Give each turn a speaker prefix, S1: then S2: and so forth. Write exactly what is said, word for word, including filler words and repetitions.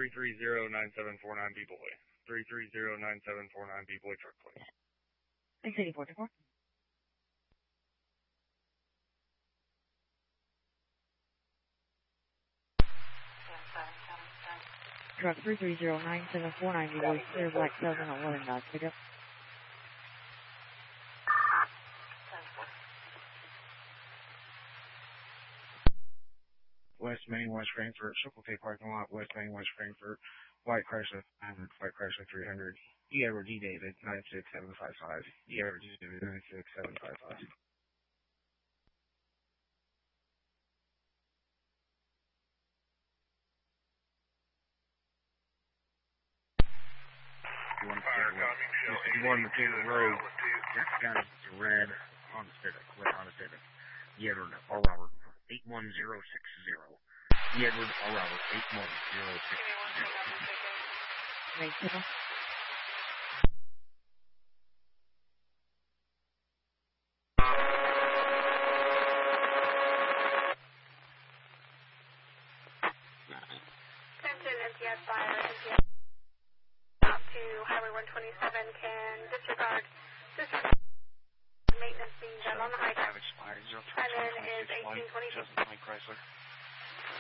S1: three three zero nine seven four nine People Way. three three zero nine seven four nine People Way Truck Place.
S2: six eighty-four to four. Truck three three zero nine seven four nine People Way, clear black seven eleven Dodge pickup.
S1: West Main, West Frankfurt, Circle K parking lot, West Main, West Frankfurt, White Chrysler, White Chrysler three hundred, E. Edward D. David, nine six seven five five, E. Edward D. David, nine six seven five five. One Mateo Road, Jackson County, red, Honda Civic, red Honda Civic, E. Edward R. Robert, eight one zero six zero. E. Edward R. Robert, eight one zero six zero.
S2: Right, signal.
S3: Attention, N T S fire, N T S stop to Highway one twenty-seven, can disregard, disregard maintenance being done on the highway. Time in is eighteen twenty-two.
S1: Justin Mike Chrysler.